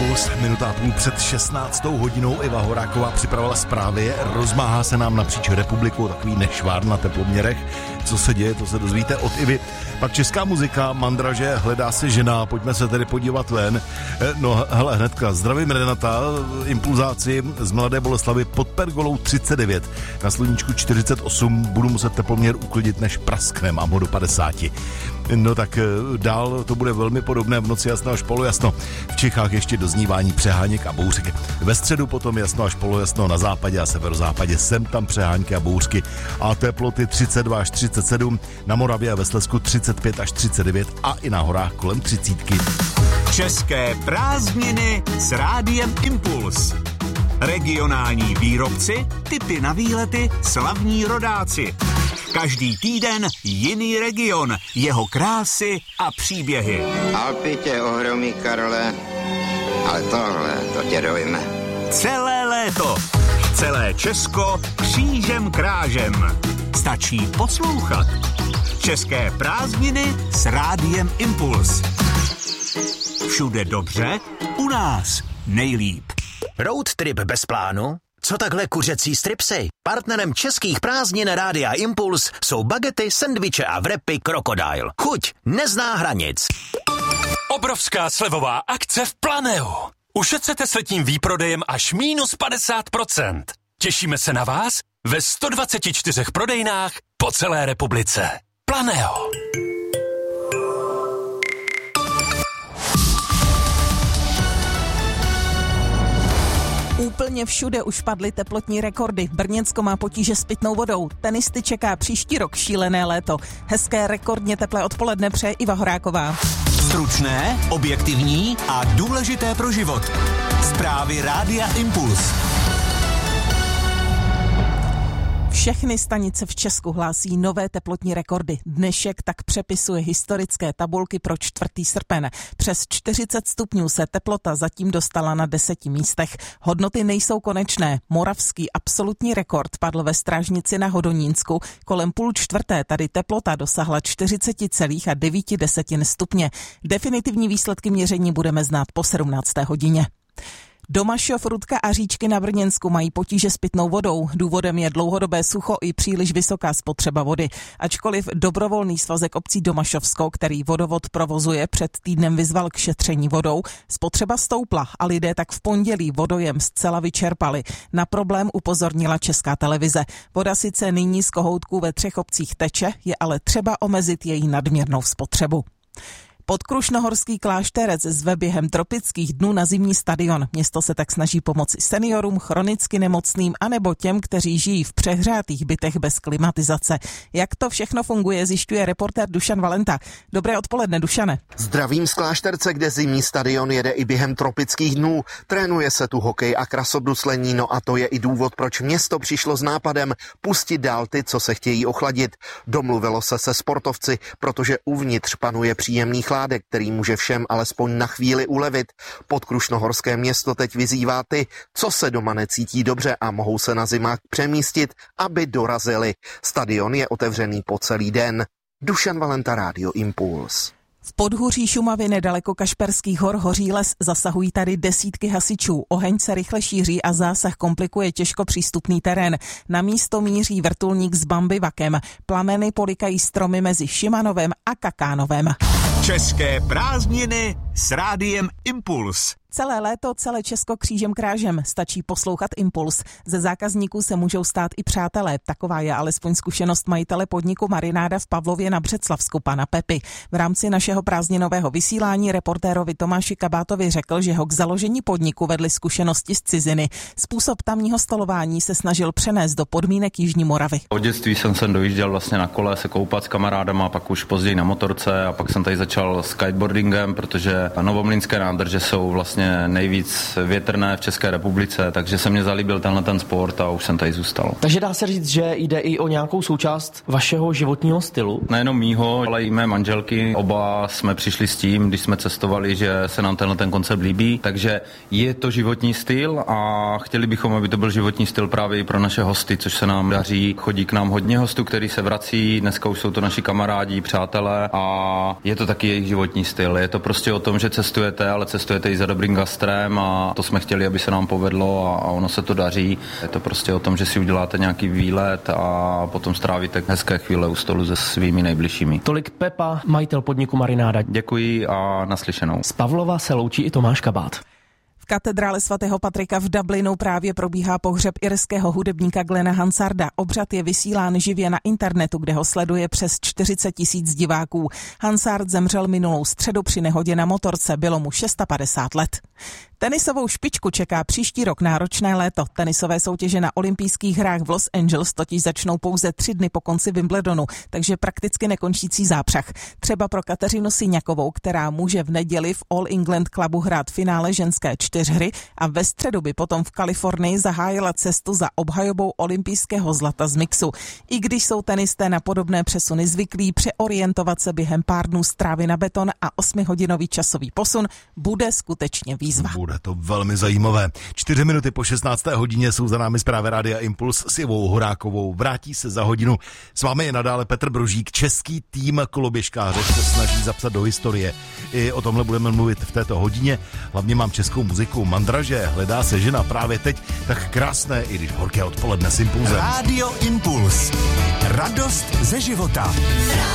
Impuls, minuta a půl před 16. hodinou. Iva Horáková připravila zprávy. Rozmáhá se nám napříč republikou takový nešvár na teploměrech. Co se děje, to se dozvíte od Ivy. Pak česká muzika, Mandraže, Hledá se žena, pojďme se tedy podívat ven. No hele, hnedka, zdravím Renata, impulzáci z Mladé Boleslavi pod pergolou 39, na sluníčku 48, budu muset teploměr uklidit, než praskne, mám ho do 50. No tak dál to bude velmi podobné, v noci jasno až polojasno. V Čechách ještě doznívání přeháněk a bouřky. Ve středu potom jasno až polojasno na západě a severozápadě, sem tam přehánky a bouřky. A teploty 32 až 37, na Moravě a ve Slezsku 35 až 39 a i na horách kolem 30. České prázdniny s Rádiem Impuls. Regionální výrobci, tipy na výlety, slavní rodáci. Každý týden jiný region, jeho krásy a příběhy. Alpy tě ohromí, Karole, ale tohle, to tě dojme. Celé léto, celé Česko křížem krážem. Stačí poslouchat. České prázdniny s Rádiem Impuls. Všude dobře, u nás nejlíp. Road trip bez plánu? Co takhle kuřecí stripsy? Partnerem českých prázdnin Rádia Impuls jsou bagety, sendviče a wrapy Crocodile. Chuť nezná hranic. Obrovská slevová akce v Planeu. Ušetřete s letním výprodejem až -50%. Těšíme se na vás ve 124 prodejnách po celé republice. Planeo. Úplně všude už padly teplotní rekordy. Brněnsko má potíže s pitnou vodou. Tenisty čeká příští rok šílené léto. Hezké rekordně teplé odpoledne přeje Iva Horáková. Stručné, objektivní a důležité pro život. Zprávy Rádia Impuls. Všechny stanice v Česku hlásí nové teplotní rekordy. Dnešek tak přepisuje historické tabulky pro 4. srpen. Přes 40 stupňů se teplota zatím dostala na 10 místech. Hodnoty nejsou konečné. Moravský absolutní rekord padl ve Strážnici na Hodonínsku. Kolem 3:30 tady teplota dosahla 40,9 stupně. Definitivní výsledky měření budeme znát po 17. hodině. Domašov, Rudka a Říčky na Brněnsku mají potíže s pitnou vodou. Důvodem je dlouhodobé sucho i příliš vysoká spotřeba vody. Ačkoliv dobrovolný svazek obcí Domašovsko, který vodovod provozuje, před týdnem vyzval k šetření vodou, spotřeba stoupla a lidé tak v pondělí vodojem zcela vyčerpali. Na problém upozornila Česká televize. Voda sice nyní z kohoutků ve 3 obcích teče, je ale třeba omezit její nadměrnou spotřebu. Podkrušnohorský Klášterec zve během tropických dnů na zimní stadion. Město se tak snaží pomoci seniorům, chronicky nemocným anebo těm, kteří žijí v přehřátých bytech bez klimatizace. Jak to všechno funguje, zjišťuje reportér Dušan Valenta. Dobré odpoledne, Dušane. Zdravím z Klášterce, kde zimní stadion jede i během tropických dnů. Trénuje se tu hokej a krasobruslení, no a to je i důvod, proč město přišlo s nápadem pustit dál ty, co se chtějí ochladit. Domluvilo se sportovci, protože uvnitř panuje příjemný chládek, který může všem alespoň na chvíli ulevit. Podkrušnohorské město teď vyzývá ty, co se doma necítí dobře a mohou se na zimák přemístit, aby dorazili. Stadion je otevřený po celý den. Dušan Valenta, Rádio Impuls. V podhůří Šumavy nedaleko Kašperských hor hoří les, zasahují tady desítky hasičů. Oheň se rychle šíří a zásah komplikuje těžko přístupný terén. Na místo míří vrtulník s bambivakem. Plameny polikají stromy mezi Šimanovem a Kakánovem. České prázdniny s Rádiem Impuls. Celé léto, celé Česko křížem krážem. Stačí poslouchat Impuls. Ze zákazníků se můžou stát i přátelé. Taková je alespoň zkušenost majitele podniku Marináda v Pavlově na Břeclavsku, pana Pepy. V rámci našeho prázdninového vysílání reportérovi Tomáši Kabátovi řekl, že ho k založení podniku vedly zkušenosti z ciziny. Způsob tamního stolování se snažil přenést do podmínek Jižní Moravy. Od dětství jsem sem dojížděl vlastně na kole se koupat s kamarádama, pak už později na motorce a pak jsem tady začal s kiteboardingem, protože Novomlýnské nádrže jsou vlastně nejvíc větrné v České republice, takže se mě zalíbil ten sport a už jsem tady zůstal. Takže dá se říct, že jde i o nějakou součást vašeho životního stylu? Nejenom mýho, ale i mé manželky. Oba jsme přišli s tím, když jsme cestovali, že se nám ten koncept líbí, takže je to životní styl a chtěli bychom, aby to byl životní styl právě i pro naše hosty, což se nám daří. Chodí k nám hodně hostů, který se vrací, dneska už jsou to naši kamarádi, přátelé a je to taky jejich životní styl. Je to prostě o tom, že cestujete, ale cestujete i za dobrým tím gastrem a to jsme chtěli, aby se nám povedlo a ono se to daří. Je to prostě o tom, že si uděláte nějaký výlet a potom strávíte hezké chvíle u stolu se svými nejbližšími. Tolik Pepa, majitel podniku Marináda. Děkuji a naslyšenou. Z Pavlova se loučí i Tomáš Kabát. V katedrále svatého Patrika v Dublinu právě probíhá pohřeb irského hudebníka Glena Hansarda. Obřad je vysílán živě na internetu, kde ho sleduje přes 40 000 diváků. Hansard zemřel minulou středu při nehodě na motorce, bylo mu 650 let. Tenisovou špičku čeká příští rok náročné léto. Tenisové soutěže na olympijských hrách v Los Angeles totiž začnou pouze 3 dny po konci Wimbledonu, takže prakticky nekončící zápřah. Třeba pro Kateřinu Syňakovou, která může v neděli v All England Clubu hrát finále ženské 4hry a ve středu by potom v Kalifornii zahájila cestu za obhajobou olympijského zlata z mixu. I když jsou tenisté na podobné přesuny zvyklí, přeorientovat se během pár dnů z trávy na beton a 8hodinový časový posun bude skutečně výzva. Bude to velmi zajímavé. 4 minuty po 16. hodině jsou za námi zprávy Rádia Impuls s Ivou Horákovou. Vrátí se za hodinu. S vámi je nadále Petr Brožík. Český tým koloběžkáře se snaží zapsat do historie. I o tomhle budeme mluvit v této hodině. Hlavně mám českou muziku. Mandraže, hledá se žena právě teď. Tak krásné, i když horké odpoledne s Impulzem. Rádio Impuls. Radost ze života.